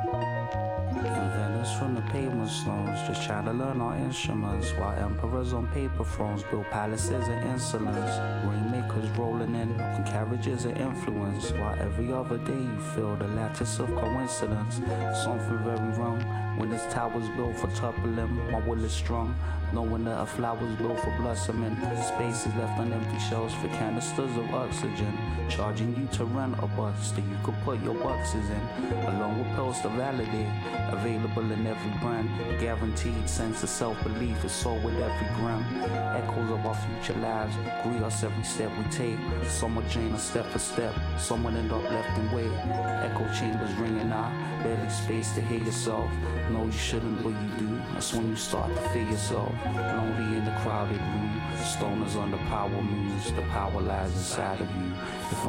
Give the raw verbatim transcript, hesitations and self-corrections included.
Inventors from the pavement stones, just trying to learn our instruments, while emperors on paper thrones build palaces and insolence. Rainmakers rolling in on carriages of influence, while every other day you feel the lattice of coincidence. Something very wrong when this tower's built for toppling. My will is strong, knowing that a flower's built for blossoming. Space is left on empty shelves for canisters of oxygen, charging you to rent a bus that you could put your boxes in, along with pills to validate. Available in every brand, guaranteed sense of self-belief is sold with every gram. Echoes of our future lives greet us every step we take. Some will drain us step for step, some will end up left in wait. Echo chambers ringing out, barely space to hear yourself. No, you shouldn't, but you do. That's when you start to fear yourself. Lonely in the crowded room, stoners under power moves. The power lies inside of you. If